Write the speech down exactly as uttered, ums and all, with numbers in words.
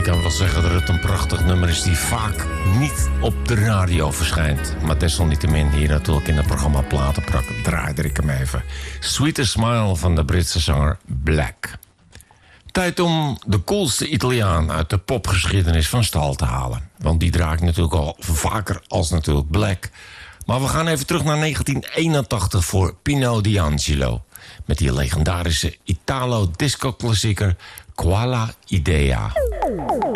Ik kan wel zeggen dat het een prachtig nummer is die vaak niet op de radio verschijnt. Maar desalniettemin hier natuurlijk in het programma Platenprak draaide ik hem even. Sweetest Smile van de Britse zanger Black. Tijd om de coolste Italiaan uit de popgeschiedenis van stal te halen. Want die draai ik natuurlijk al vaker als natuurlijk Black. Maar we gaan even terug naar negentien eenentachtig voor Pino D'Angelo. Met die legendarische Italo-disco-klassieker Quale Idea.